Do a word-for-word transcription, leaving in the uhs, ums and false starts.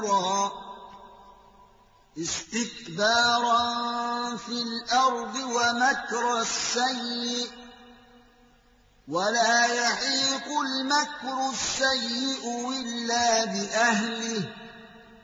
استكبارا في الأرض ومكر السيء ولا يحيق المكر السيء إلا بأهله